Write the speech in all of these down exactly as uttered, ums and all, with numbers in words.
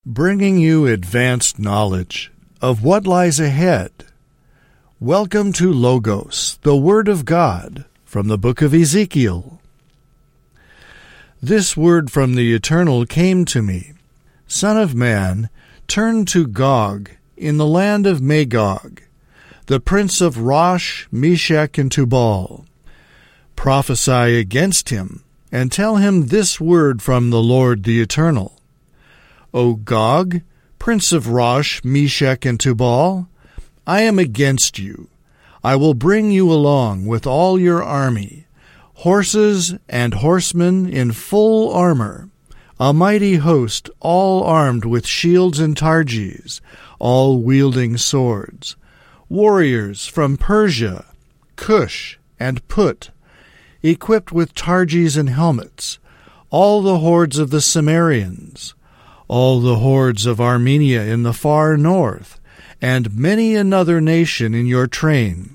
bringing you advanced knowledge of what lies ahead. Welcome to Logos, the Word of God, from the book of Ezekiel. This word from the Eternal came to me. Son of man, turn to Gog in the land of Magog, the prince of Rosh, Meshech, and Tubal. Prophesy against him, and tell him this word from the Lord the Eternal. O Gog, prince of Rosh, Meshech, and Tubal, I am against you. I will bring you along with all your army, horses and horsemen in full armor, a mighty host, all armed with shields and targes, all wielding swords, warriors from Persia, Cush, and Put, equipped with targes and helmets, all the hordes of the Cimmerians, all the hordes of Armenia in the far north, and many another nation in your train.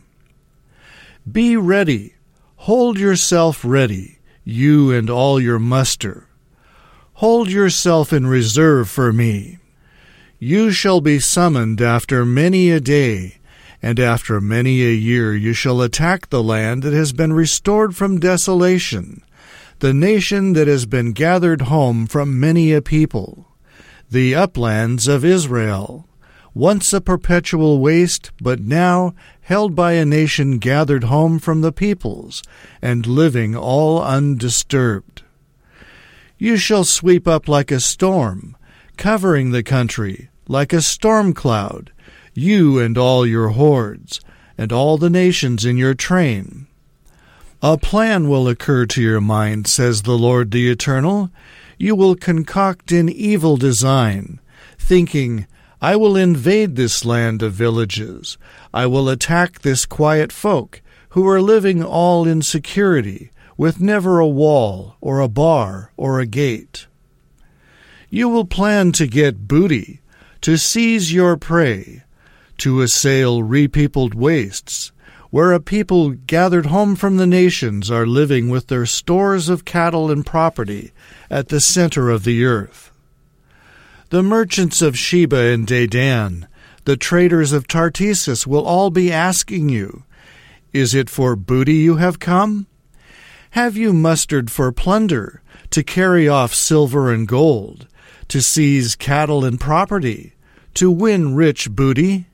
Be ready, hold yourself ready, you and all your muster. Hold yourself in reserve for me. You shall be summoned after many a day, and after many a year you shall attack the land that has been restored from desolation, the nation that has been gathered home from many a people, the uplands of Israel, once a perpetual waste, but now held by a nation gathered home from the peoples, and living all undisturbed. You shall sweep up like a storm, covering the country like a storm cloud, you and all your hordes, and all the nations in your train. A plan will occur to your mind, says the Lord the Eternal. You will concoct an evil design, thinking, I will invade this land of villages. I will attack this quiet folk, who are living all in security, with never a wall, or a bar, or a gate. You will plan to get booty, to seize your prey, to assail repeopled wastes, where a people gathered home from the nations are living with their stores of cattle and property at the center of the earth. The merchants of Sheba and Dedan, the traders of Tartessus, will all be asking you, Is it for booty you have come? Have you mustered for plunder, to carry off silver and gold, to seize cattle and property, to win rich booty?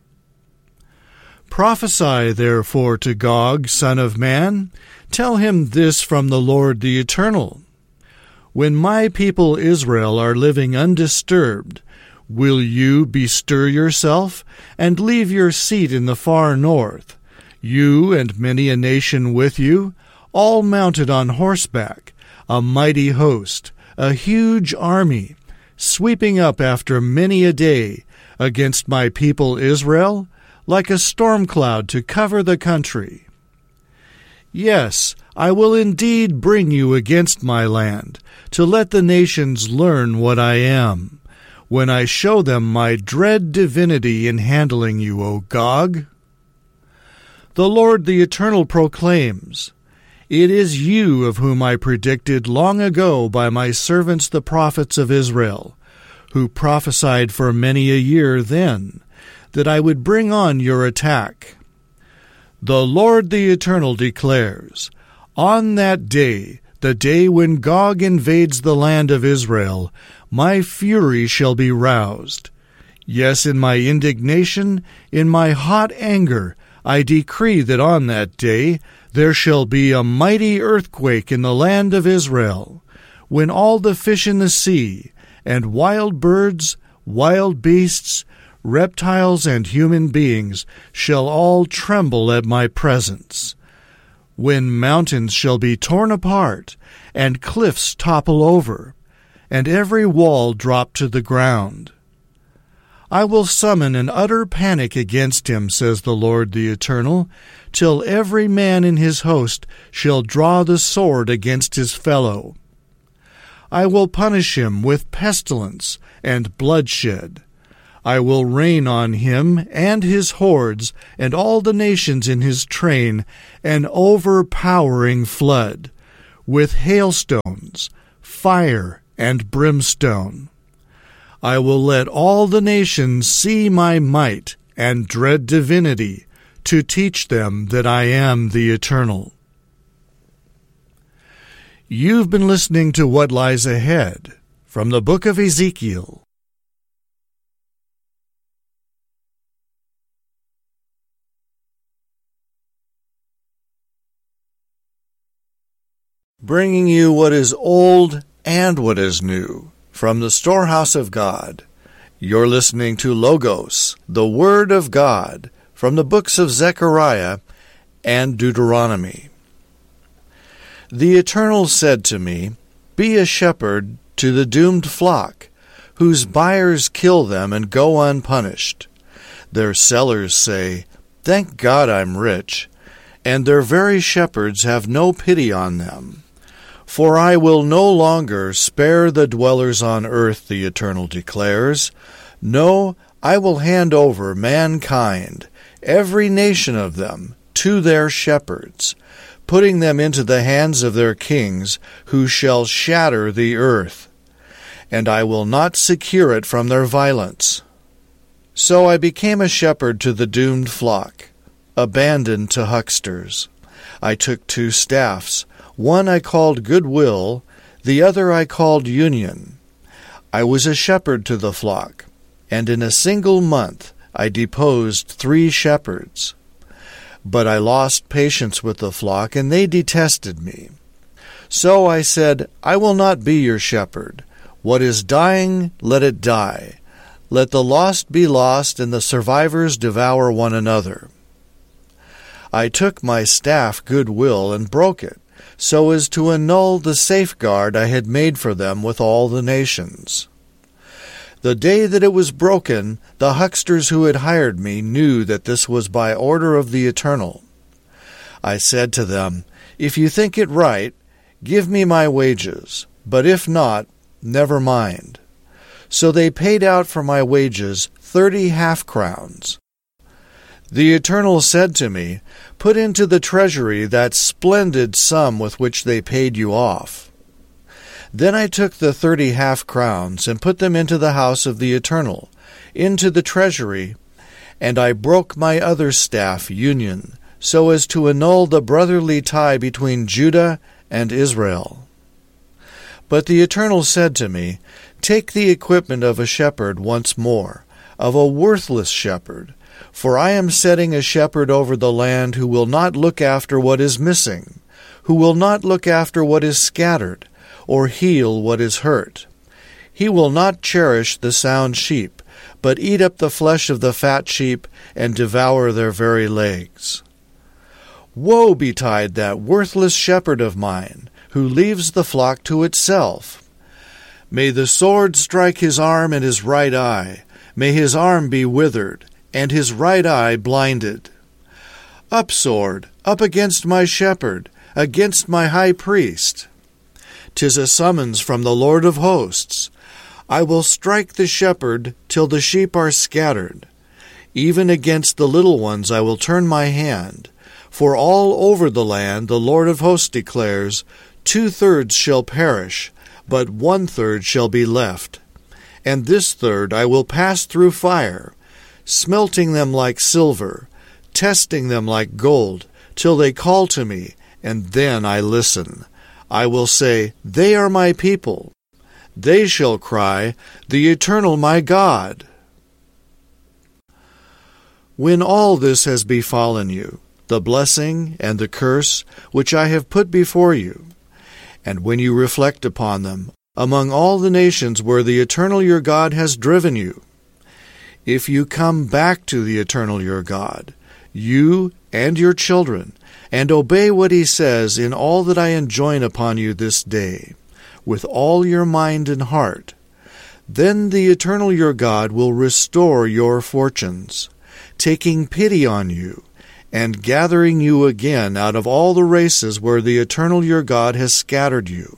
Prophesy, therefore, to Gog, son of man. Tell him this from the Lord the Eternal. When my people Israel are living undisturbed, will you bestir yourself and leave your seat in the far north, you and many a nation with you, all mounted on horseback, a mighty host, a huge army, sweeping up after many a day against my people Israel, like a storm cloud to cover the country? Yes, I will indeed bring you against my land, to let the nations learn what I am, when I show them my dread divinity in handling you, O Gog. The Lord the Eternal proclaims, It is you of whom I predicted long ago by my servants the prophets of Israel, who prophesied for many a year then, that I would bring on your attack. The Lord the Eternal declares, On that day, the day when Gog invades the land of Israel, my fury shall be roused. Yes, in my indignation, in my hot anger, I decree that on that day there shall be a mighty earthquake in the land of Israel, when all the fish in the sea, and wild birds, wild beasts, reptiles, and human beings shall all tremble at my presence, when mountains shall be torn apart, and cliffs topple over, and every wall drop to the ground. I will summon an utter panic against him, says the Lord the Eternal, till every man in his host shall draw the sword against his fellow. I will punish him with pestilence and bloodshed. I will rain on him and his hordes and all the nations in his train an overpowering flood, with hailstones, fire, and brimstone. I will let all the nations see my might and dread divinity, to teach them that I am the Eternal. You've been listening to What Lies Ahead from the book of Ezekiel. Bringing you what is old and what is new from the storehouse of God. You're listening to Logos, the Word of God, from the books of Zechariah and Deuteronomy. The Eternal said to me, "Be a shepherd to the doomed flock, whose buyers kill them and go unpunished. Their sellers say, 'Thank God I'm rich,' and their very shepherds have no pity on them. For I will no longer spare the dwellers on earth," the Eternal declares. "No, I will hand over mankind, every nation of them, to their shepherds, putting them into the hands of their kings, who shall shatter the earth. And I will not secure it from their violence." So I became a shepherd to the doomed flock, abandoned to hucksters. I took two staffs. One I called Goodwill, the other I called Union. I was a shepherd to the flock, and in a single month I deposed three shepherds. But I lost patience with the flock, and they detested me. So I said, "I will not be your shepherd. What is dying, let it die. Let the lost be lost, and the survivors devour one another." I took my staff Goodwill and broke it, so as to annul the safeguard I had made for them with all the nations. The day that it was broken, the hucksters who had hired me knew that this was by order of the Eternal. I said to them, "If you think it right, give me my wages, but if not, never mind." So they paid out for my wages thirty half-crowns. The Eternal said to me, "Put into the treasury that splendid sum with which they paid you off." Then I took the thirty half-crowns and put them into the house of the Eternal, into the treasury, and I broke my other staff, Union, so as to annul the brotherly tie between Judah and Israel. But the Eternal said to me, "Take the equipment of a shepherd once more, of a worthless shepherd, for I am setting a shepherd over the land who will not look after what is missing, who will not look after what is scattered, or heal what is hurt. He will not cherish the sound sheep, but eat up the flesh of the fat sheep and devour their very legs. Woe betide that worthless shepherd of mine, who leaves the flock to itself. May the sword strike his arm and his right eye. May his arm be withered, and his right eye blinded. Up, sword, up against my shepherd, against my high priest. 'Tis a summons from the Lord of hosts. I will strike the shepherd till the sheep are scattered. Even against the little ones I will turn my hand. For all over the land the Lord of hosts declares, two-thirds shall perish, but one-third shall be left. And this third I will pass through fire, smelting them like silver, testing them like gold, till they call to me, and then I listen. I will say, They are my people. They shall cry, The Eternal my God. When all this has befallen you, the blessing and the curse which I have put before you, and when you reflect upon them, among all the nations where the Eternal your God has driven you, if you come back to the Eternal your God, you and your children, and obey what he says in all that I enjoin upon you this day, with all your mind and heart, then the Eternal your God will restore your fortunes, taking pity on you, and gathering you again out of all the races where the Eternal your God has scattered you.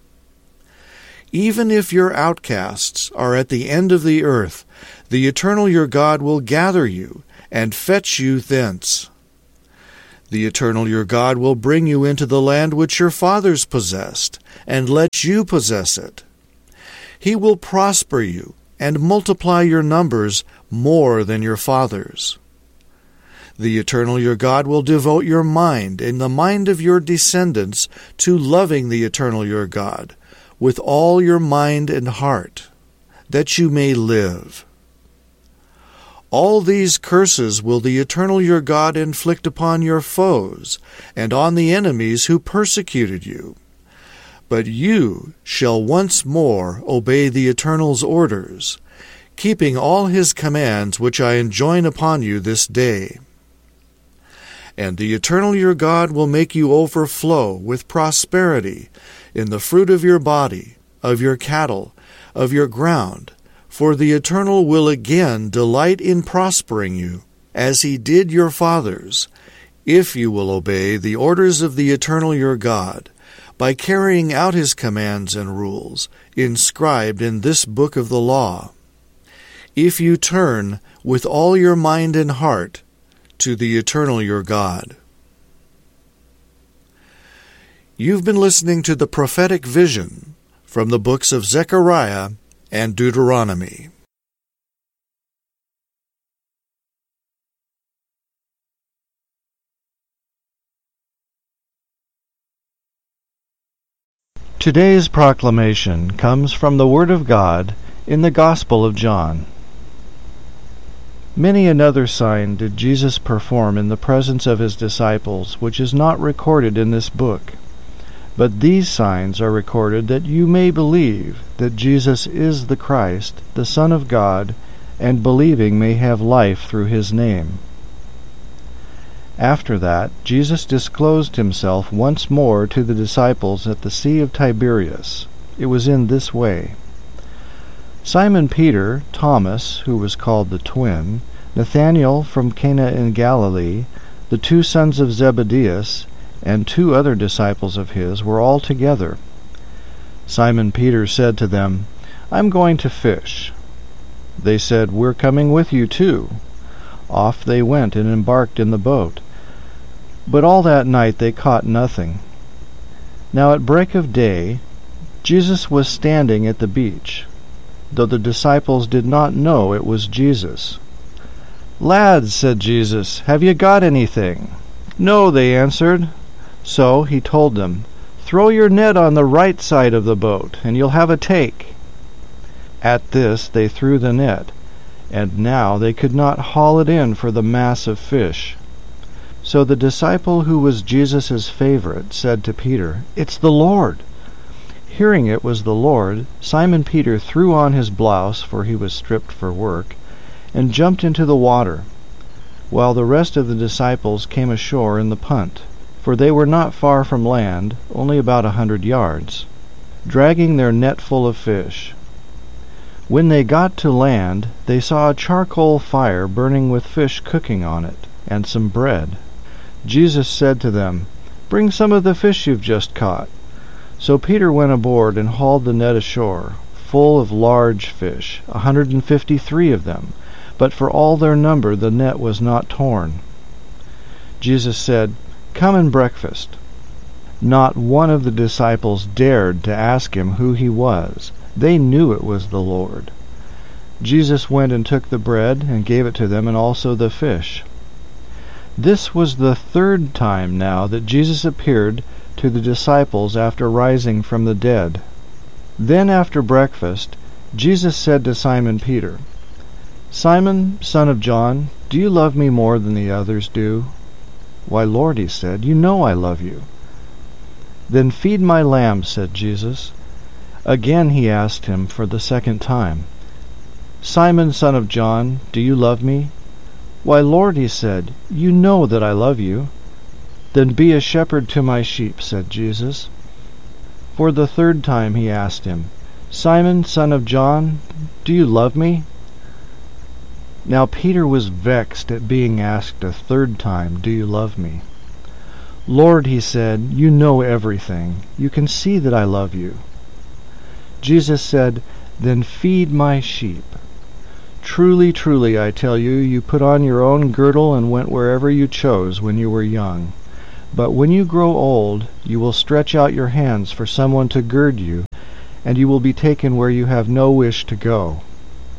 Even if your outcasts are at the end of the earth, the Eternal your God will gather you and fetch you thence. The Eternal your God will bring you into the land which your fathers possessed, and let you possess it. He will prosper you, and multiply your numbers more than your fathers. The Eternal your God will devote your mind and the mind of your descendants to loving the Eternal your God with all your mind and heart, that you may live. All these curses will the Eternal your God inflict upon your foes and on the enemies who persecuted you. But you shall once more obey the Eternal's orders, keeping all his commands which I enjoin upon you this day. And the Eternal your God will make you overflow with prosperity in the fruit of your body, of your cattle, of your ground, for the Eternal will again delight in prospering you, as he did your fathers, if you will obey the orders of the Eternal your God, by carrying out his commands and rules, inscribed in this book of the law. If you turn with all your mind and heart to the Eternal your God. You've been listening to the prophetic vision from the books of Zechariah and Deuteronomy. Today's proclamation comes from the Word of God in the Gospel of John. Many another sign did Jesus perform in the presence of his disciples, which is not recorded in this book. But these signs are recorded that you may believe that Jesus is the Christ, the Son of God, and believing may have life through his name. After that, Jesus disclosed himself once more to the disciples at the Sea of Tiberias. It was in this way. Simon Peter, Thomas, who was called the twin, Nathanael from Cana in Galilee, the two sons of Zebedee, and two other disciples of his were all together. Simon Peter said to them, "I'm going to fish." They said, "We're coming with you too." Off they went and embarked in the boat. But all that night they caught nothing. Now at break of day, Jesus was standing at the beach, though the disciples did not know it was Jesus. "Lads," said Jesus, "have you got anything?" "No," they answered. So he told them, "Throw your net on the right side of the boat, and you'll have a take." At this they threw the net, and now they could not haul it in for the mass of fish. So the disciple who was Jesus' favorite said to Peter, "It's the Lord." Hearing it was the Lord, Simon Peter threw on his blouse, for he was stripped for work, and jumped into the water, while the rest of the disciples came ashore in the punt, for they were not far from land, only about a hundred yards, dragging their net full of fish. When they got to land, they saw a charcoal fire burning with fish cooking on it, and some bread. Jesus said to them, "Bring some of the fish you've just caught." So Peter went aboard and hauled the net ashore, full of large fish, a hundred and fifty-three of them, but for all their number the net was not torn. Jesus said, "Come and breakfast." Not one of the disciples dared to ask him who he was. They knew it was the Lord. Jesus went and took the bread and gave it to them, and also the fish. This was the third time now that Jesus appeared to the disciples after rising from the dead. Then after breakfast, Jesus said to Simon Peter, "Simon, son of John, do you love me more than the others do?" "Why, Lord," he said, "you know I love you." "Then feed my lambs," said Jesus. Again he asked him for the second time, "Simon, son of John, do you love me?" "Why, Lord," he said, "you know that I love you." "Then be a shepherd to my sheep," said Jesus. For the third time he asked him, "Simon, son of John, do you love me?" Now Peter was vexed at being asked a third time, "Do you love me?" "Lord," he said, "you know everything. You can see that I love you." Jesus said, "Then feed my sheep. Truly, truly, I tell you, you put on your own girdle and went wherever you chose when you were young. But when you grow old, you will stretch out your hands for someone to gird you, and you will be taken where you have no wish to go."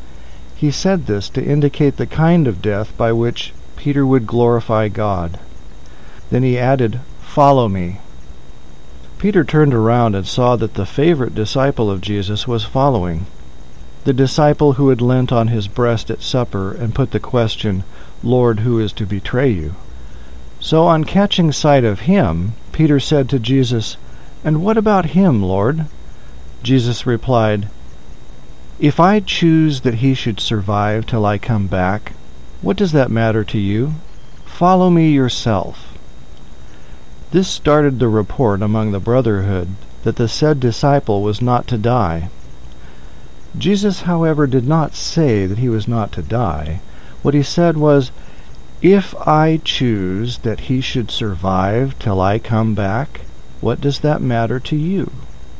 He said this to indicate the kind of death by which Peter would glorify God. Then he added, "Follow me." Peter turned around and saw that the favorite disciple of Jesus was following, the disciple who had leant on his breast at supper and put the question, "Lord, who is to betray you?" So on catching sight of him, Peter said to Jesus, "And what about him, Lord?" Jesus replied, "If I choose that he should survive till I come back, what does that matter to you? Follow me yourself." This started the report among the brotherhood that the said disciple was not to die. Jesus, however, did not say that he was not to die. What he said was, "If I choose that he should survive till I come back, what does that matter to you?"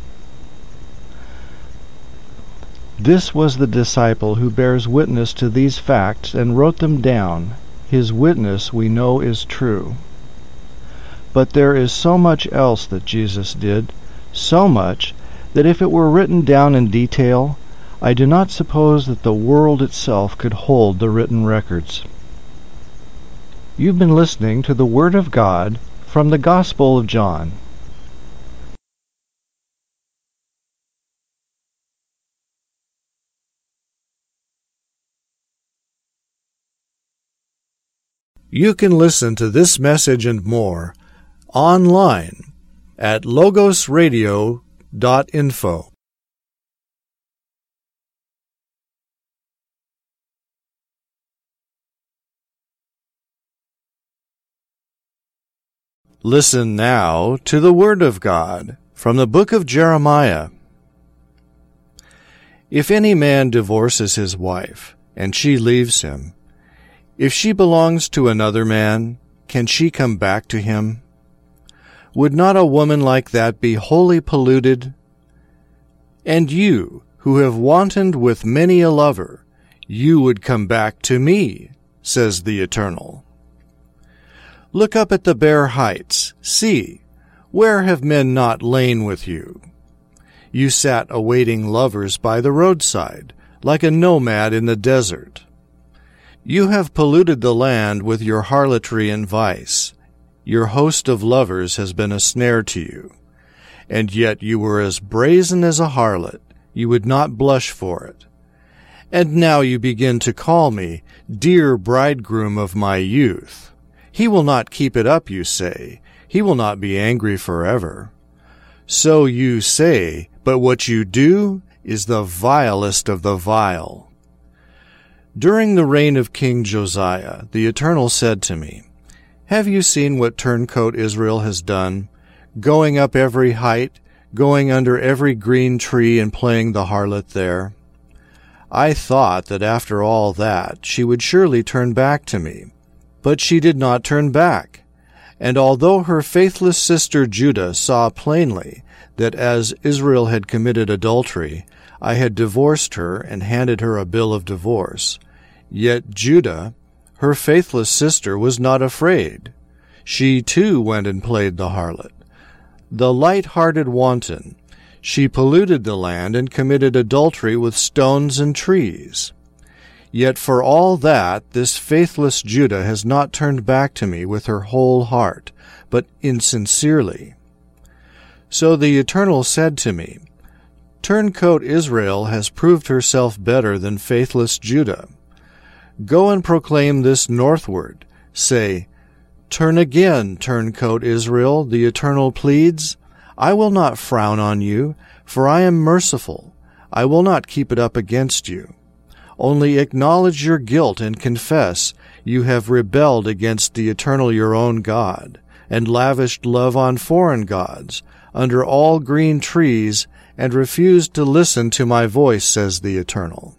This was the disciple who bears witness to these facts and wrote them down. His witness we know is true. But there is so much else that Jesus did, so much that if it were written down in detail, I do not suppose that the world itself could hold the written records. You've been listening to the Word of God from the Gospel of John. You can listen to this message and more online at logos radio dot info. Listen now to the Word of God from the book of Jeremiah. If any man divorces his wife, and she leaves him, if she belongs to another man, can she come back to him? Would not a woman like that be wholly polluted? And you, who have wantoned with many a lover, you would come back to me, says the Eternal. Look up at the bare heights. See, where have men not lain with you? You sat awaiting lovers by the roadside, like a nomad in the desert. You have polluted the land with your harlotry and vice. Your host of lovers has been a snare to you. And yet you were as brazen as a harlot. You would not blush for it. And now you begin to call me, dear bridegroom of my youth. He will not keep it up, you say. He will not be angry forever. So you say, but what you do is the vilest of the vile. During the reign of King Josiah, the Eternal said to me, have you seen what turncoat Israel has done, going up every height, going under every green tree and playing the harlot there? I thought that after all that she would surely turn back to me, but she did not turn back. And although her faithless sister Judah saw plainly that as Israel had committed adultery, I had divorced her and handed her a bill of divorce, yet Judah, her faithless sister, was not afraid. She too went and played the harlot. The light-hearted wanton, she polluted the land and committed adultery with stones and trees. Yet for all that, this faithless Judah has not turned back to me with her whole heart, but insincerely. So the Eternal said to me, Turncoat Israel has proved herself better than faithless Judah. Go and proclaim this northward. Say, Turn again, turncoat Israel, the Eternal pleads. I will not frown on you, for I am merciful. I will not keep it up against you. Only acknowledge your guilt and confess you have rebelled against the Eternal your own God, and lavished love on foreign gods, under all green trees, and refused to listen to my voice, says the Eternal.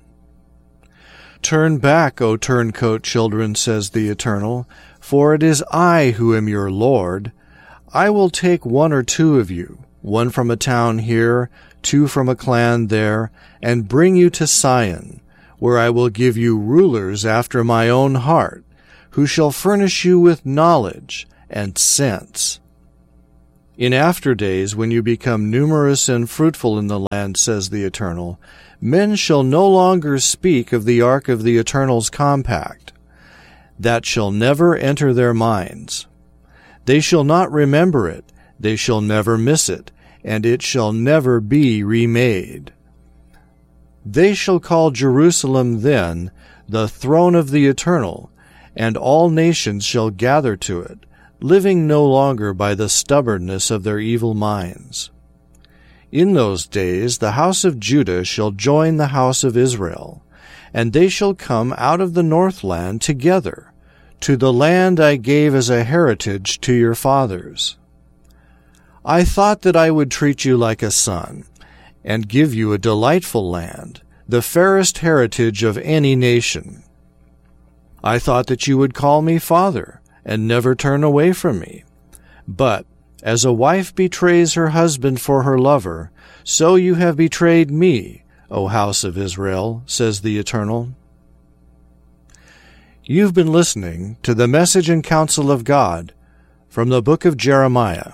Turn back, O turncoat children, says the Eternal, for it is I who am your Lord. I will take one or two of you, one from a town here, two from a clan there, and bring you to Sion, where I will give you rulers after my own heart, who shall furnish you with knowledge and sense. In after days, when you become numerous and fruitful in the land, says the Eternal, Men shall no longer speak of the ark of the Eternal's compact. That shall never enter their minds. They shall not remember it, they shall never miss it, and it shall never be remade. They shall call Jerusalem then the throne of the Eternal, and all nations shall gather to it, living no longer by the stubbornness of their evil minds. In those days the house of Judah shall join the house of Israel, and they shall come out of the northland together, to the land I gave as a heritage to your fathers. I thought that I would treat you like a son, and give you a delightful land, the fairest heritage of any nation. I thought that you would call me Father, and never turn away from me. But, as a wife betrays her husband for her lover, so you have betrayed me, O house of Israel, says the Eternal. You've been listening to the message and counsel of God from the book of Jeremiah.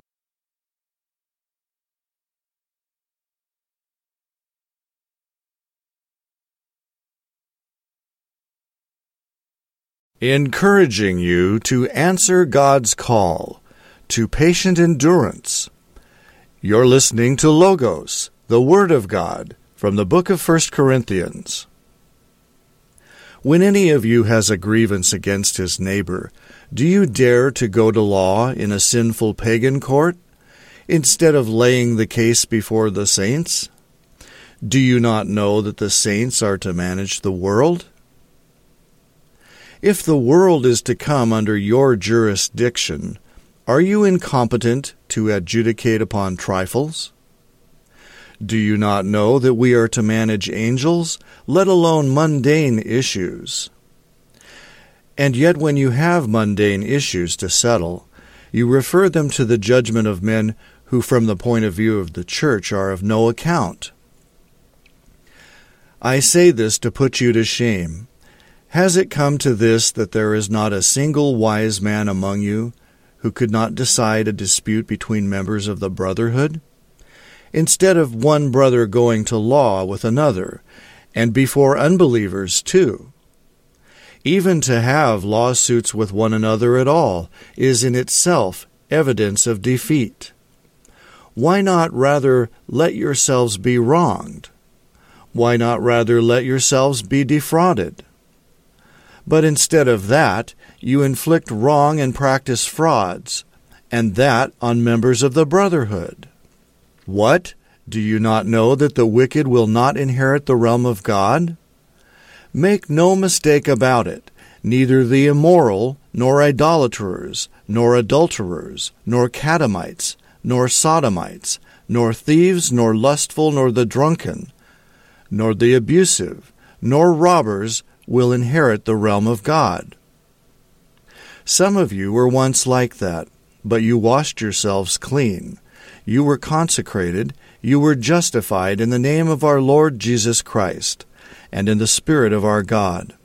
Encouraging you to answer God's call to patient endurance. You're listening to Logos, the Word of God, from the book of First Corinthians. When any of you has a grievance against his neighbor, do you dare to go to law in a sinful pagan court, instead of laying the case before the saints? Do you not know that the saints are to manage the world? If the world is to come under your jurisdiction, are you incompetent to adjudicate upon trifles? Do you not know that we are to manage angels, let alone mundane issues? And yet when you have mundane issues to settle, you refer them to the judgment of men who from the point of view of the church are of no account. I say this to put you to shame. Has it come to this that there is not a single wise man among you who could not decide a dispute between members of the brotherhood? Instead of one brother going to law with another, and before unbelievers too. Even to have lawsuits with one another at all is in itself evidence of defeat. Why not rather let yourselves be wronged? Why not rather let yourselves be defrauded? But instead of that, you inflict wrong and practice frauds, and that on members of the brotherhood. What? Do you not know that the wicked will not inherit the realm of God? Make no mistake about it. Neither the immoral, nor idolaters, nor adulterers, nor catamites, nor sodomites, nor thieves, nor lustful, nor the drunken, nor the abusive, nor robbers will inherit the realm of God. Some of you were once like that, but you washed yourselves clean. You were consecrated, you were justified in the name of our Lord Jesus Christ, and in the Spirit of our God.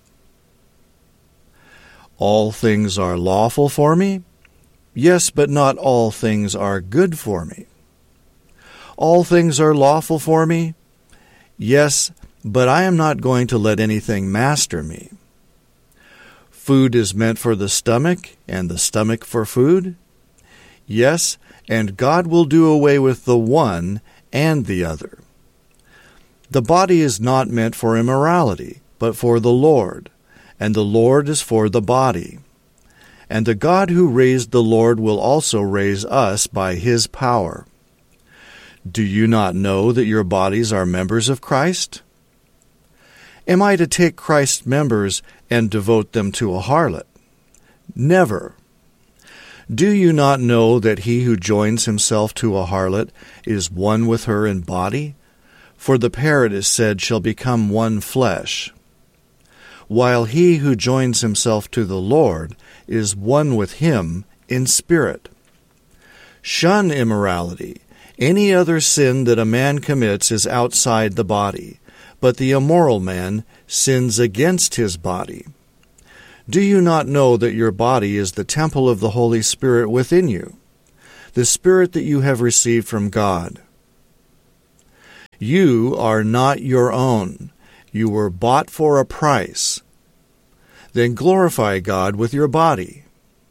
All things are lawful for me? Yes, but not all things are good for me. All things are lawful for me? Yes, but I am not going to let anything master me. Food is meant for the stomach, and the stomach for food? Yes, and God will do away with the one and the other. The body is not meant for immorality, but for the Lord, and the Lord is for the body. And the God who raised the Lord will also raise us by his power. Do you not know that your bodies are members of Christ? Am I to take Christ's members and devote them to a harlot? Never. Do you not know that he who joins himself to a harlot is one with her in body? For the pair, it is said, shall become one flesh. While he who joins himself to the Lord is one with him in spirit. Shun immorality. Any other sin that a man commits is outside the body, but the immoral man sins against his body. Do you not know that your body is the temple of the Holy Spirit within you, the Spirit that you have received from God? You are not your own. You were bought for a price. Then glorify God with your body.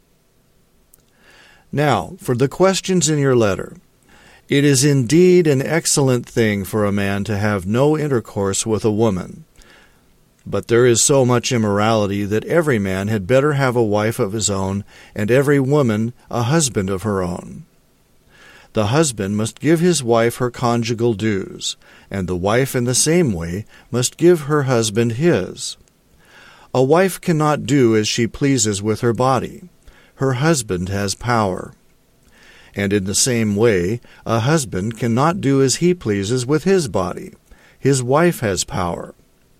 Now, for the questions in your letter. It is indeed an excellent thing for a man to have no intercourse with a woman. But there is so much immorality that every man had better have a wife of his own, and every woman a husband of her own. The husband must give his wife her conjugal dues, and the wife in the same way must give her husband his. A wife cannot do as she pleases with her body. Her husband has power. And in the same way, a husband cannot do as he pleases with his body. His wife has power.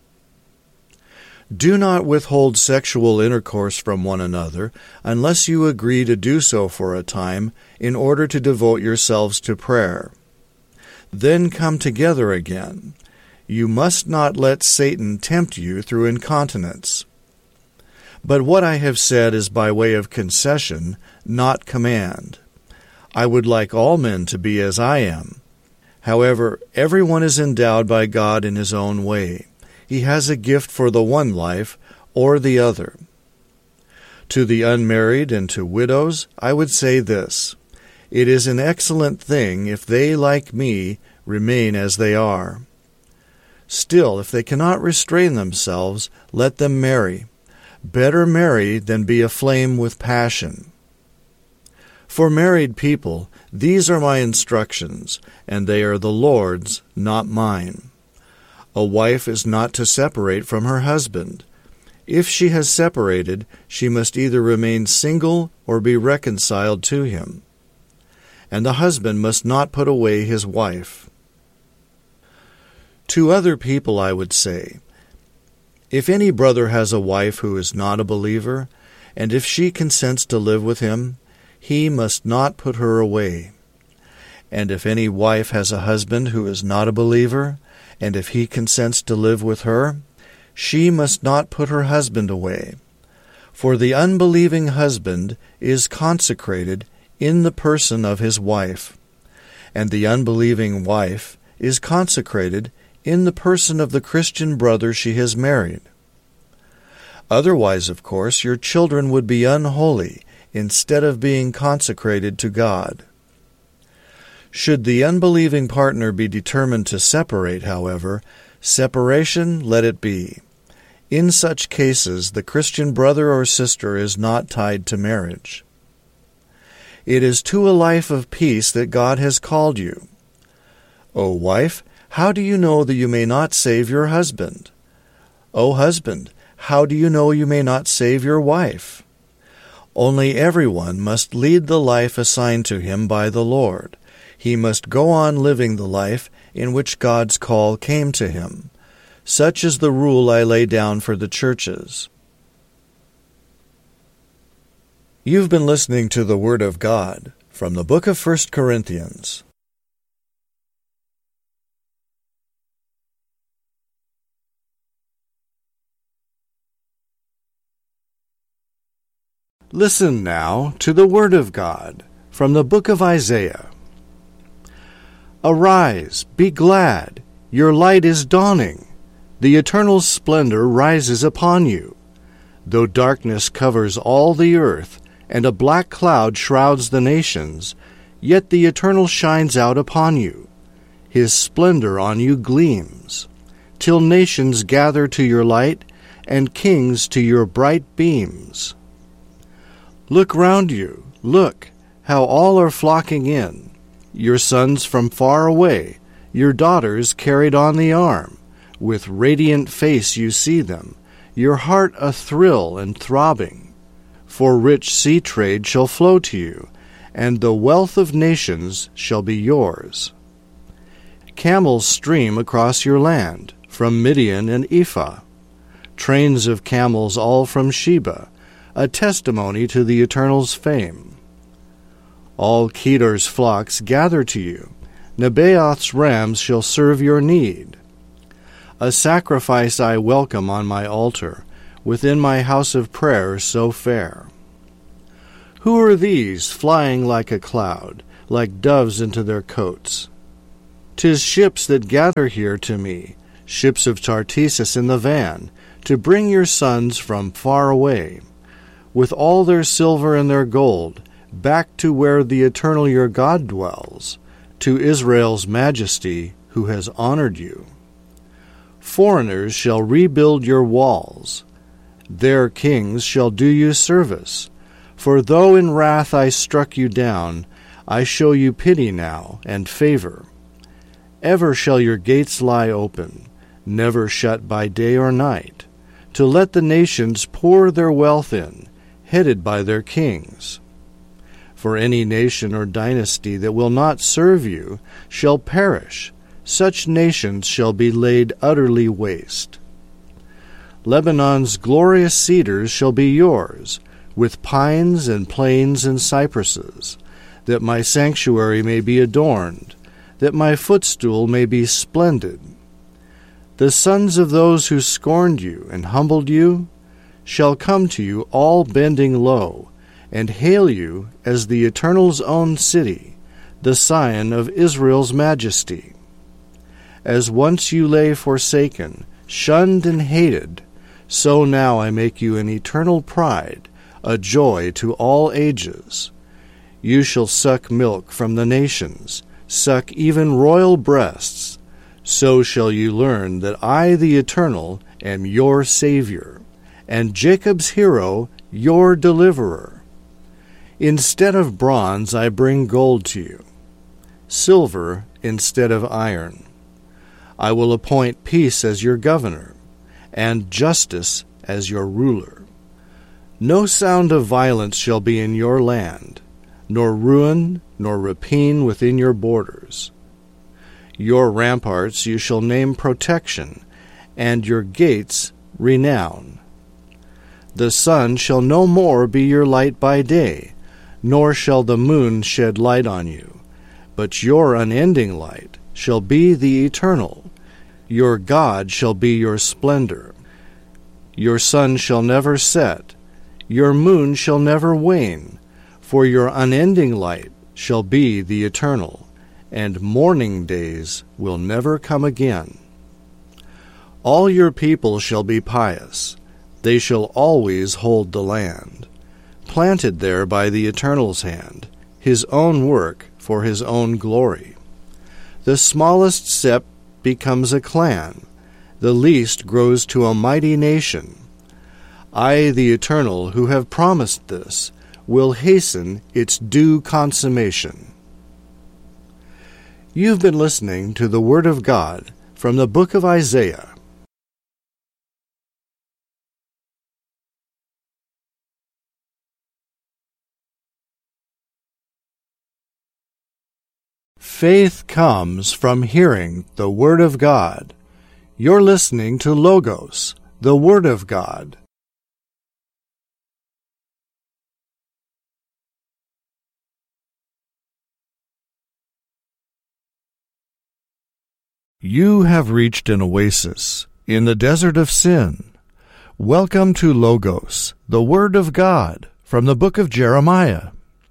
Do not withhold sexual intercourse from one another unless you agree to do so for a time in order to devote yourselves to prayer. Then come together again. You must not let Satan tempt you through incontinence. But what I have said is by way of concession, not command. I would like all men to be as I am. However, everyone is endowed by God in his own way. He has a gift for the one life or the other. To the unmarried and to widows, I would say this: it is an excellent thing if they, like me, remain as they are. Still, if they cannot restrain themselves, let them marry. Better marry than be aflame with passion. For married people, these are my instructions, and they are the Lord's, not mine. A wife is not to separate from her husband. If she has separated, she must either remain single or be reconciled to him. And the husband must not put away his wife. To other people I would say, if any brother has a wife who is not a believer, and if she consents to live with him, he must not put her away. And if any wife has a husband who is not a believer, and if he consents to live with her, she must not put her husband away. For the unbelieving husband is consecrated in the person of his wife, and the unbelieving wife is consecrated in the person of the Christian brother she has married. Otherwise, of course, your children would be unholy instead of being consecrated to God. Should the unbelieving partner be determined to separate, however, separation let it be. In such cases, the Christian brother or sister is not tied to marriage. It is to a life of peace that God has called you. O wife, how do you know that you may not save your husband? O husband, how do you know you may not save your wife? Only everyone must lead the life assigned to him by the Lord. He must go on living the life in which God's call came to him. Such is the rule I lay down for the churches. You've been listening to the Word of God from the book of First Corinthians. Listen now to the Word of God from the book of Isaiah. Arise, be glad, your light is dawning. The eternal splendor rises upon you. Though darkness covers all the earth, and a black cloud shrouds the nations, yet the Eternal shines out upon you. His splendor on you gleams, till nations gather to your light, and kings to your bright beams. Look round you, look, how all are flocking in. Your sons from far away, your daughters carried on the arm. With radiant face you see them, your heart a-thrill and throbbing. For rich sea trade shall flow to you, and the wealth of nations shall be yours. Camels stream across your land, from Midian and Ephah. Trains of camels all from Sheba, a testimony to the Eternal's fame. All Kedar's flocks gather to you. Nebaioth's rams shall serve your need. A sacrifice I welcome on my altar, within my house of prayer so fair. Who are these, flying like a cloud, like doves into their coats? 'Tis ships that gather here to me, ships of Tartessus in the van, to bring your sons from far away, with all their silver and their gold, back to where the eternal your God dwells, to Israel's majesty who has honored you. Foreigners shall rebuild your walls. Their kings shall do you service. For though in wrath I struck you down, I show you pity now and favor. Ever shall your gates lie open, never shut by day or night, to let the nations pour their wealth in, headed by their kings. For any nation or dynasty that will not serve you shall perish. Such nations shall be laid utterly waste. Lebanon's glorious cedars shall be yours, with pines and planes and cypresses, that my sanctuary may be adorned, that my footstool may be splendid. The sons of those who scorned you and humbled you shall come to you all bending low, and hail you as the Eternal's own city, the scion of Israel's majesty. As once you lay forsaken, shunned and hated, so now I make you an eternal pride, a joy to all ages. You shall suck milk from the nations, suck even royal breasts. So shall you learn that I, the Eternal, am your Savior, and Jacob's hero, your deliverer. Instead of bronze I bring gold to you, silver instead of iron. I will appoint peace as your governor, and justice as your ruler. No sound of violence shall be in your land, nor ruin nor rapine within your borders. Your ramparts you shall name protection, and your gates renown. The sun shall no more be your light by day, nor shall the moon shed light on you, but your unending light shall be the Eternal. Your God shall be your splendor. Your sun shall never set, your moon shall never wane, for your unending light shall be the Eternal, and mourning days will never come again. All your people shall be pious. They shall always hold the land, planted there by the Eternal's hand, his own work for his own glory. The smallest sep becomes a clan, the least grows to a mighty nation. I, the Eternal, who have promised this, will hasten its due consummation. You've been listening to the Word of God from the book of Isaiah. Faith comes from hearing the Word of God. You're listening to Logos, the Word of God. You have reached an oasis in the desert of sin. Welcome to Logos, the Word of God, from the book of Jeremiah.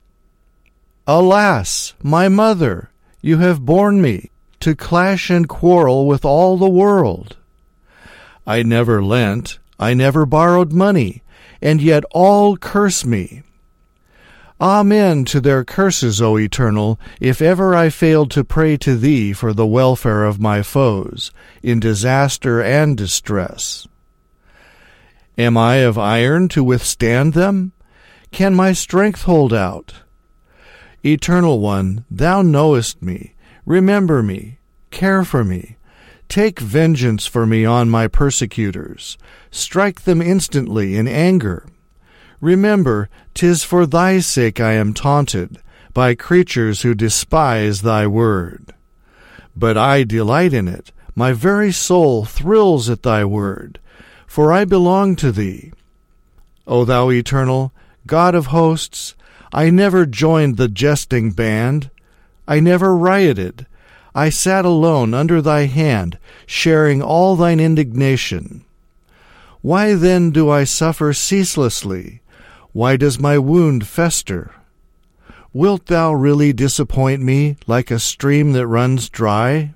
Alas, my mother, you have borne me to clash and quarrel with all the world. I never lent, I never borrowed money, and yet all curse me. Amen to their curses, O Eternal, if ever I failed to pray to Thee for the welfare of my foes, in disaster and distress. Am I of iron to withstand them? Can my strength hold out? Eternal One, Thou knowest me. Remember me. Care for me. Take vengeance for me on my persecutors. Strike them instantly in anger. Remember, 'tis for Thy sake I am taunted, by creatures who despise Thy word. But I delight in it. My very soul thrills at Thy word, for I belong to Thee. O Thou Eternal, God of hosts, I never joined the jesting band. I never rioted. I sat alone under Thy hand, sharing all Thine indignation. Why then do I suffer ceaselessly? Why does my wound fester? Wilt thou really disappoint me like a stream that runs dry?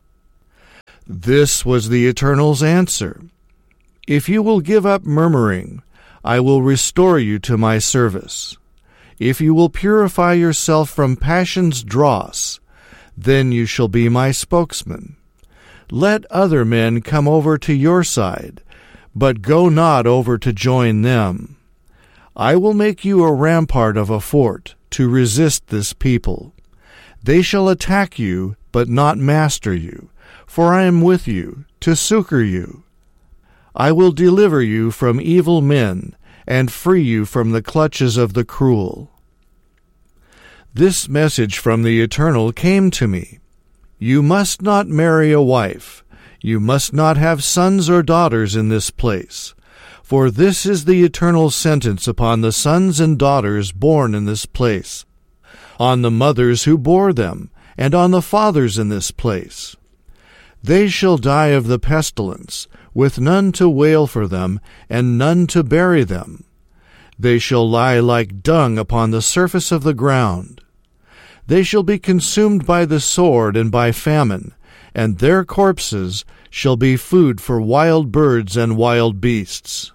This was the Eternal's answer. If you will give up murmuring, I will restore you to my service. If you will purify yourself from passion's dross, then you shall be my spokesman. Let other men come over to your side, but go not over to join them. I will make you a rampart of a fort to resist this people. They shall attack you, but not master you, for I am with you to succor you. I will deliver you from evil men, and free you from the clutches of the cruel. This message from the Eternal came to me. You must not marry a wife. You must not have sons or daughters in this place. For this is the eternal sentence upon the sons and daughters born in this place, on the mothers who bore them, and on the fathers in this place. They shall die of the pestilence, with none to wail for them, and none to bury them. They shall lie like dung upon the surface of the ground. They shall be consumed by the sword and by famine, and their corpses shall be food for wild birds and wild beasts.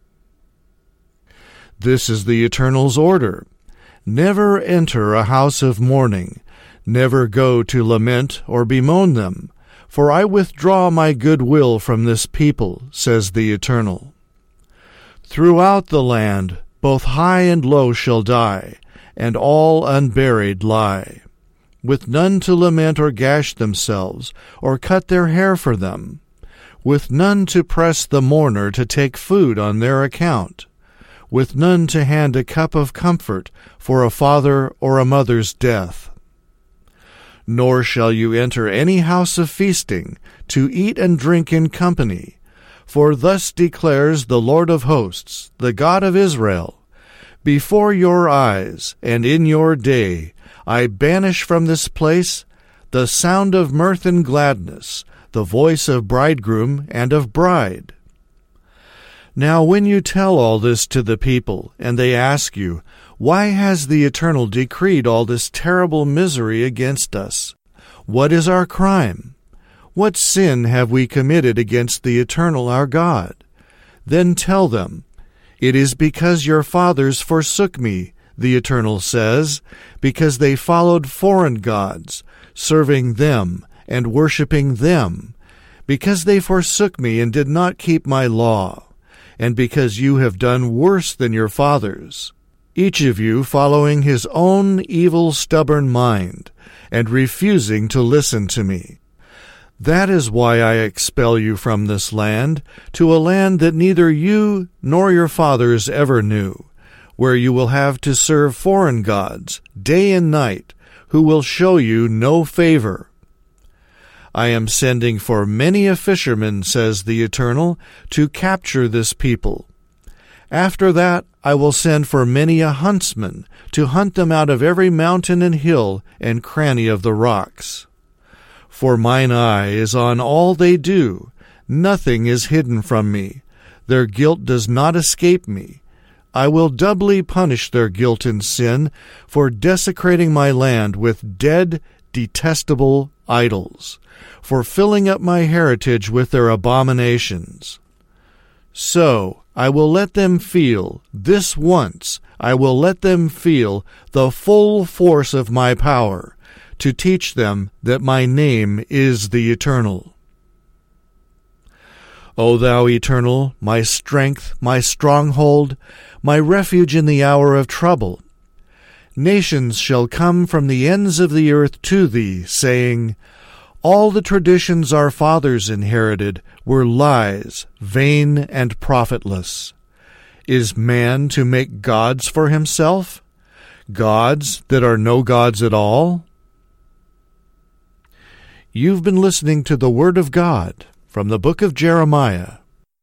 This is the Eternal's order. Never enter a house of mourning, never go to lament or bemoan them, for I withdraw my good will from this people, says the Eternal. Throughout the land both high and low shall die, and all unburied lie, with none to lament or gash themselves, or cut their hair for them, with none to press the mourner to take food on their account, with none to hand a cup of comfort for a father or a mother's death. Nor shall you enter any house of feasting, to eat and drink in company, for thus declares the Lord of hosts, the God of Israel, before your eyes and in your day I banish from this place the sound of mirth and gladness, the voice of bridegroom and of bride. Now when you tell all this to the people, and they ask you, why has the Eternal decreed all this terrible misery against us? What is our crime? What sin have we committed against the Eternal our God? Then tell them, it is because your fathers forsook me, the Eternal says, because they followed foreign gods, serving them and worshipping them, because they forsook me and did not keep my law, and because you have done worse than your fathers, each of you following his own evil stubborn mind, and refusing to listen to me. That is why I expel you from this land, to a land that neither you nor your fathers ever knew, where you will have to serve foreign gods, day and night, who will show you no favor. I am sending for many a fisherman, says the Eternal, to capture this people. After that I will send for many a huntsman, to hunt them out of every mountain and hill and cranny of the rocks. For mine eye is on all they do, nothing is hidden from me. Their guilt does not escape me. I will doubly punish their guilt and sin for desecrating my land with dead, detestable idols, for filling up my heritage with their abominations. So I will let them feel, this once I will let them feel the full force of my power, to teach them that my name is the Eternal. O thou Eternal, my strength, my stronghold, my refuge in the hour of trouble, nations shall come from the ends of the earth to thee, saying, all the traditions our fathers inherited were lies, vain and profitless. Is man to make gods for himself? Gods that are no gods at all? You've been listening to the Word of God from the book of Jeremiah.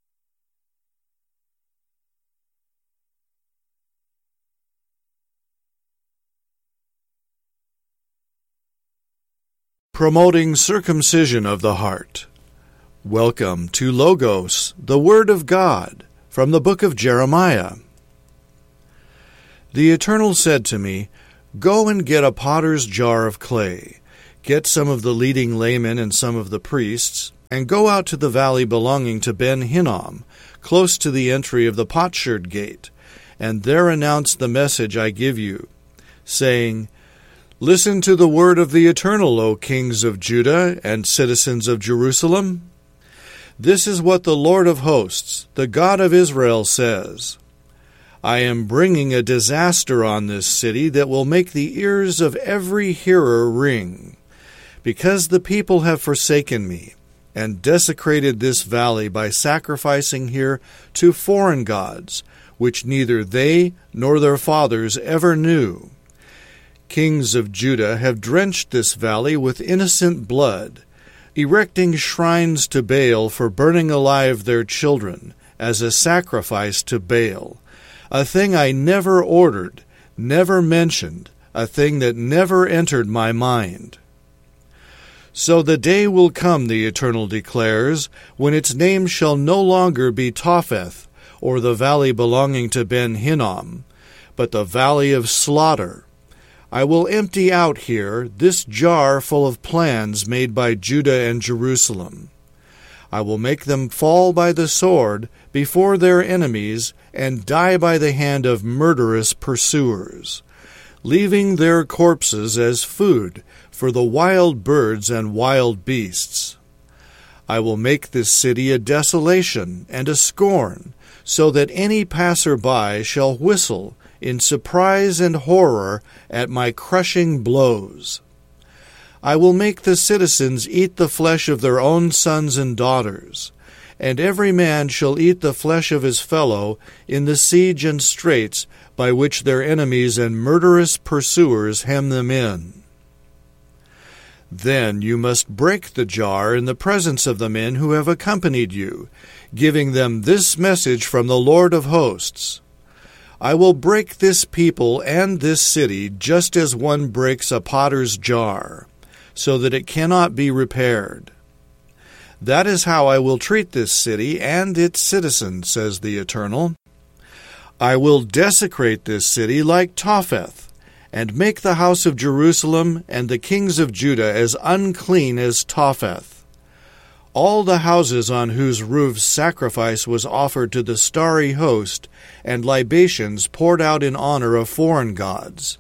Promoting circumcision of the heart. Welcome to Logos, the Word of God, from the book of Jeremiah. The Eternal said to me, Go and get a potter's jar of clay. Get some of the leading laymen and some of the priests, and go out to the valley belonging to Ben-Hinnom, close to the entry of the potsherd gate, and there announce the message I give you, saying, Listen to the word of the Eternal, O kings of Judah and citizens of Jerusalem. This is what the Lord of hosts, the God of Israel, says. I am bringing a disaster on this city that will make the ears of every hearer ring, because the people have forsaken me and desecrated this valley by sacrificing here to foreign gods, which neither they nor their fathers ever knew. Kings of Judah have drenched this valley with innocent blood, erecting shrines to Baal for burning alive their children as a sacrifice to Baal, a thing I never ordered, never mentioned, a thing that never entered my mind. So the day will come, the Eternal declares, when its name shall no longer be Topheth, or the valley belonging to Ben-Hinnom, but the valley of slaughter. I will empty out here this jar full of plans made by Judah and Jerusalem. I will make them fall by the sword before their enemies and die by the hand of murderous pursuers, leaving their corpses as food for the wild birds and wild beasts. I will make this city a desolation and a scorn, so that any passer-by shall whistle in surprise and horror at my crushing blows. I will make the citizens eat the flesh of their own sons and daughters, and every man shall eat the flesh of his fellow in the siege and straits by which their enemies and murderous pursuers hem them in. Then you must break the jar in the presence of the men who have accompanied you, giving them this message from the Lord of hosts. I will break this people and this city just as one breaks a potter's jar, so that it cannot be repaired. That is how I will treat this city and its citizens, says the Eternal. I will desecrate this city like Topheth, and make the house of Jerusalem and the kings of Judah as unclean as Topheth. All the houses on whose roofs sacrifice was offered to the starry host, and libations poured out in honor of foreign gods.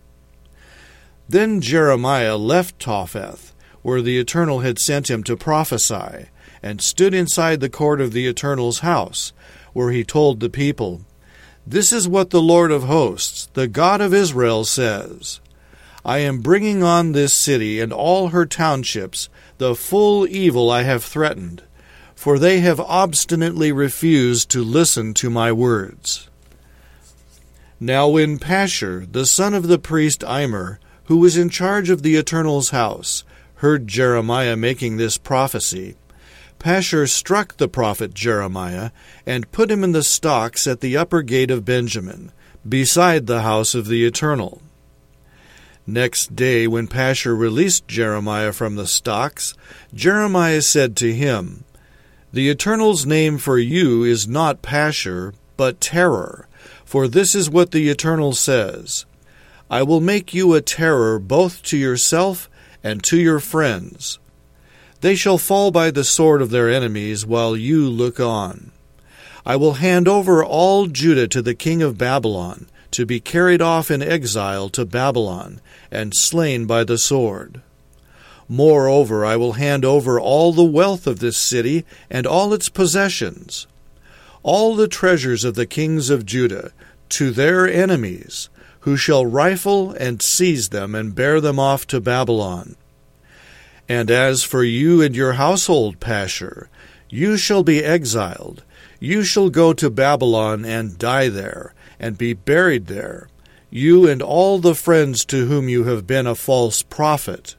Then Jeremiah left Topheth, where the Eternal had sent him to prophesy, and stood inside the court of the Eternal's house, where he told the people, This is what the Lord of hosts, the God of Israel, says. I am bringing on this city and all her townships the full evil I have threatened, for they have obstinately refused to listen to my words. Now when Pashur, the son of the priest Immer, who was in charge of the Eternal's house, heard Jeremiah making this prophecy, Pashur struck the prophet Jeremiah and put him in the stocks at the upper gate of Benjamin, beside the house of the Eternal. Next day, when Pashur released Jeremiah from the stocks, Jeremiah said to him, The Eternal's name for you is not Pashur, but Terror, for this is what the Eternal says, I will make you a terror both to yourself and to your friends. They shall fall by the sword of their enemies while you look on. I will hand over all Judah to the king of Babylon, to be carried off in exile to Babylon, and slain by the sword. Moreover, I will hand over all the wealth of this city and all its possessions, all the treasures of the kings of Judah, to their enemies, who shall rifle and seize them and bear them off to Babylon. And as for you and your household, Pashur, you shall be exiled. You shall go to Babylon and die there, and be buried there, you and all the friends to whom you have been a false prophet.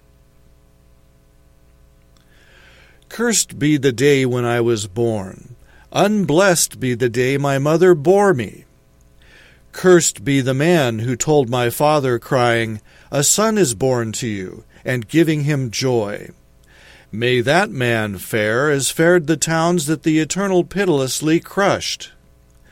Cursed be the day when I was born. Unblessed be the day my mother bore me. Cursed be the man who told my father, crying, A son is born to you, and giving him joy. May that man fare as fared the towns that the Eternal pitilessly crushed.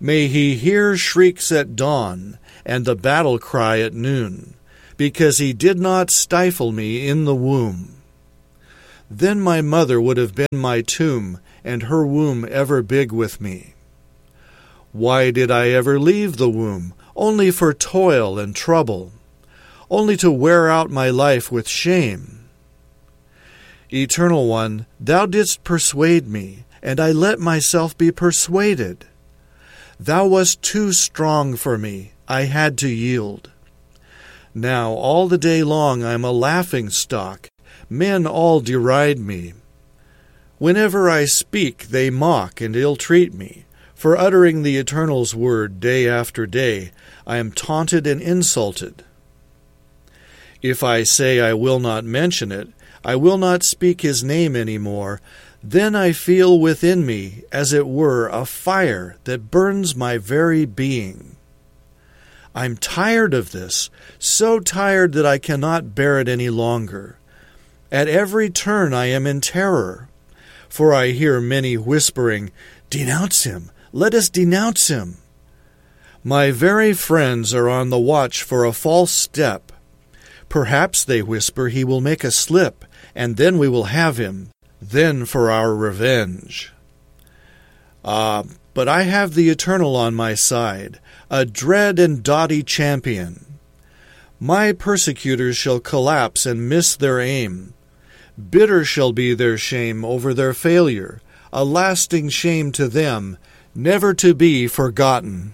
May he hear shrieks at dawn and the battle cry at noon, because he did not stifle me in the womb. Then my mother would have been my tomb, and her womb ever big with me. Why did I ever leave the womb? Only for toil and trouble, only to wear out my life with shame. Eternal One, thou didst persuade me, and I let myself be persuaded. Thou wast too strong for me, I had to yield. Now all the day long I am a laughing stock, men all deride me. Whenever I speak, they mock and ill-treat me. For uttering the Eternal's word day after day, I am taunted and insulted. If I say I will not mention it, I will not speak his name any more, then I feel within me, as it were, a fire that burns my very being. I'm tired of this, so tired that I cannot bear it any longer. At every turn I am in terror, for I hear many whispering, "Denounce him! Let us denounce him!" My very friends are on the watch for a false step. Perhaps, they whisper, he will make a slip, and then we will have him. Then for our revenge. Ah, but I have the Eternal on my side, a dread and doughty champion. My persecutors shall collapse and miss their aim. Bitter shall be their shame over their failure, a lasting shame to them, never to be forgotten.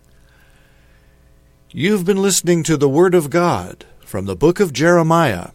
You've been listening to the Word of God from the book of Jeremiah.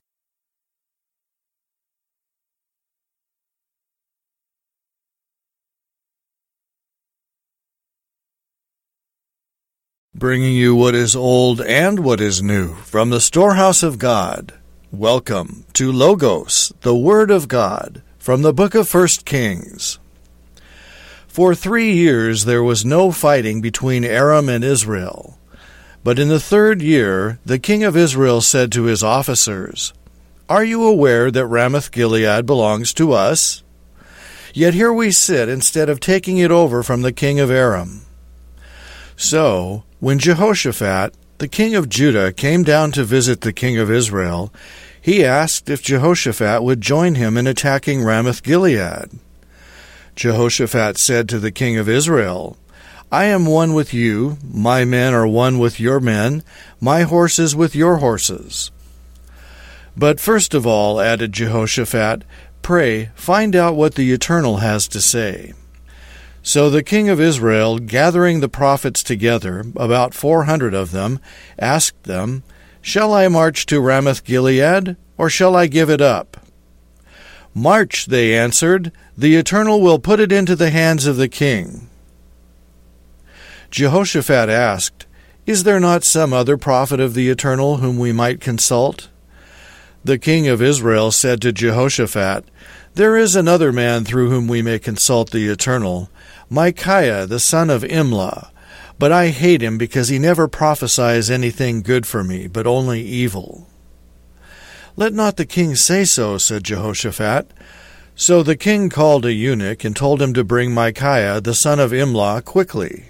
Bringing you what is old and what is new from the storehouse of God. Welcome to Logos, the Word of God, from the book of First Kings. For three years there was no fighting between Aram and Israel. But in the third year the king of Israel said to his officers, "Are you aware that Ramoth-Gilead belongs to us? Yet here we sit instead of taking it over from the king of Aram." So, when Jehoshaphat, the king of Judah, came down to visit the king of Israel, he asked if Jehoshaphat would join him in attacking Ramoth-Gilead. Jehoshaphat said to the king of Israel, "I am one with you, my men are one with your men, my horses with your horses." But first of all, added Jehoshaphat, pray, find out what the Eternal has to say. So the king of Israel, gathering the prophets together, about four hundred of them, asked them, "Shall I march to Ramoth-Gilead, or shall I give it up?" "March," they answered, "the Eternal will put it into the hands of the king." Jehoshaphat asked, "Is there not some other prophet of the Eternal whom we might consult?" The king of Israel said to Jehoshaphat, "There is another man through whom we may consult the Eternal, Micaiah the son of Imlah, but I hate him because he never prophesies anything good for me, but only evil." "Let not the king say so," said Jehoshaphat. So the king called a eunuch and told him to bring Micaiah the son of Imlah quickly.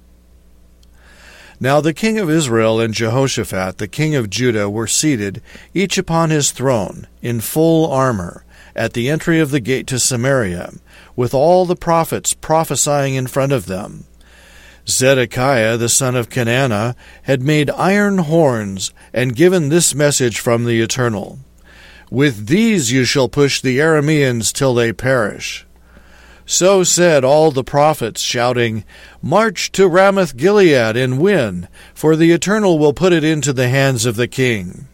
Now the king of Israel and Jehoshaphat the king of Judah were seated, each upon his throne, in full armor, at the entry of the gate to Samaria, with all the prophets prophesying in front of them. Zedekiah the son of Kenana had made iron horns and given this message from the Eternal, "With these you shall push the Arameans till they perish." So said all the prophets, shouting, "March to Ramoth-Gilead and win, for the Eternal will put it into the hands of the king."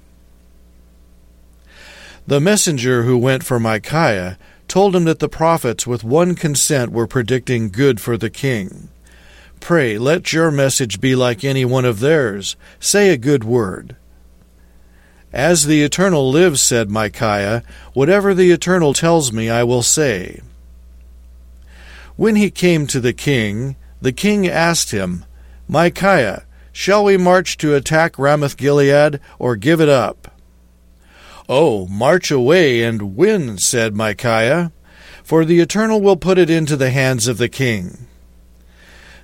The messenger who went for Micaiah told him that the prophets with one consent were predicting good for the king. "Pray, let your message be like any one of theirs. Say a good word." "As the Eternal lives," said Micaiah, "whatever the Eternal tells me I will say." When he came to the king, the king asked him, "Micaiah, shall we march to attack Ramoth-Gilead, or give it up?" "Oh, march away and win," said Micaiah, "for the Eternal will put it into the hands of the king."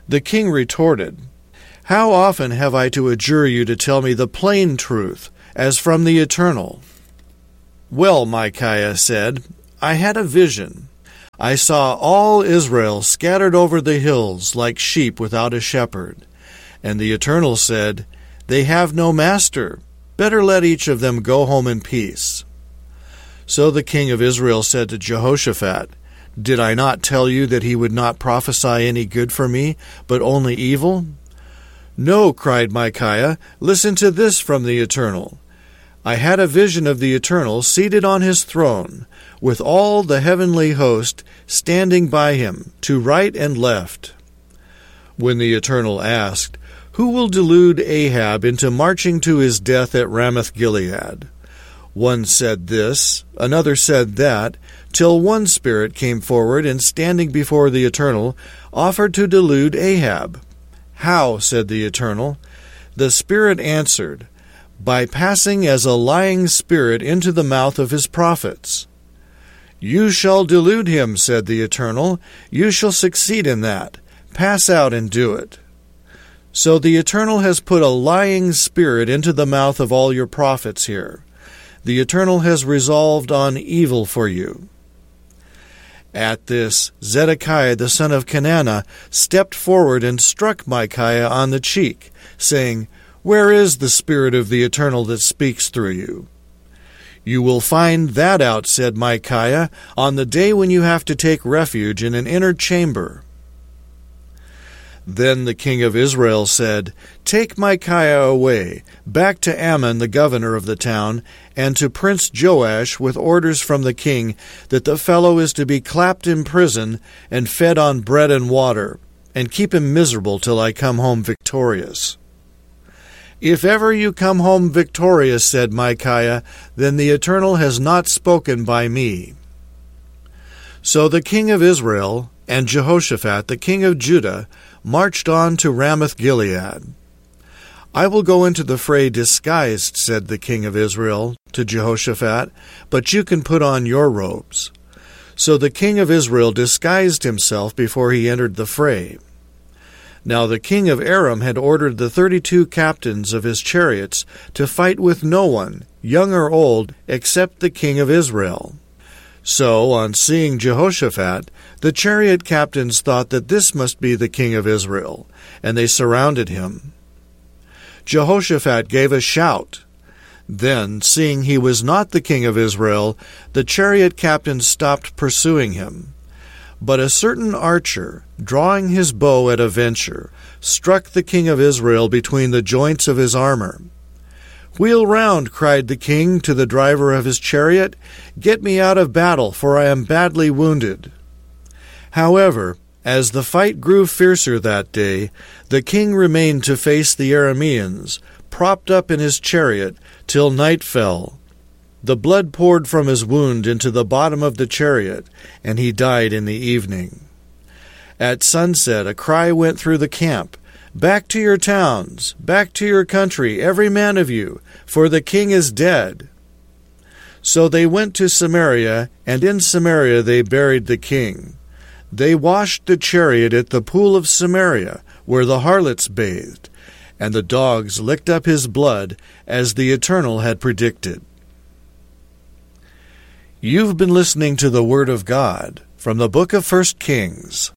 The king retorted, "How often have I to adjure you to tell me the plain truth, as from the Eternal?" "Well," Micaiah said, "I had a vision. I saw all Israel scattered over the hills like sheep without a shepherd. And the Eternal said, 'They have no master. Better let each of them go home in peace.' So the king of Israel said to Jehoshaphat, 'Did I not tell you that he would not prophesy any good for me, but only evil?' 'No,' cried Micaiah, 'listen to this from the Eternal. I had a vision of the Eternal seated on his throne, with all the heavenly host standing by him, to right and left.' When the Eternal asked, 'Who will delude Ahab into marching to his death at Ramoth-Gilead?' One said this, another said that, till one spirit came forward and, standing before the Eternal, offered to delude Ahab. 'How?' said the Eternal. The spirit answered, 'By passing as a lying spirit into the mouth of his prophets.' 'You shall delude him,' said the Eternal. 'You shall succeed in that. Pass out and do it.' So the Eternal has put a lying spirit into the mouth of all your prophets here. The Eternal has resolved on evil for you." At this, Zedekiah the son of Kenana stepped forward and struck Micaiah on the cheek, saying, "Where is the Spirit of the Eternal that speaks through you?" "You will find that out," said Micaiah, "on the day when you have to take refuge in an inner chamber." Then the king of Israel said, "Take Micaiah away, back to Ammon the governor of the town, and to Prince Joash with orders from the king that the fellow is to be clapped in prison and fed on bread and water, and keep him miserable till I come home victorious." "If ever you come home victorious," said Micaiah, "then the Eternal has not spoken by me." So the king of Israel and Jehoshaphat the king of Judah marched on to Ramoth-Gilead. "I will go into the fray disguised," said the king of Israel to Jehoshaphat, "but you can put on your robes." So the king of Israel disguised himself before he entered the fray. Now the king of Aram had ordered the thirty-two captains of his chariots to fight with no one, young or old, except the king of Israel. So, on seeing Jehoshaphat, the chariot captains thought that this must be the king of Israel, and they surrounded him. Jehoshaphat gave a shout. Then, seeing he was not the king of Israel, the chariot captains stopped pursuing him. But a certain archer, drawing his bow at a venture, struck the king of Israel between the joints of his armor. "Wheel round," cried the king to the driver of his chariot. "Get me out of battle, for I am badly wounded." However, as the fight grew fiercer that day, the king remained to face the Arameans, propped up in his chariot, till night fell. The blood poured from his wound into the bottom of the chariot, and he died in the evening. At sunset a cry went through the camp, "Back to your towns, back to your country, every man of you, for the king is dead." So they went to Samaria, and in Samaria they buried the king. They washed the chariot at the pool of Samaria, where the harlots bathed, and the dogs licked up his blood, as the Eternal had predicted. You've been listening to the Word of God from the book of First Kings.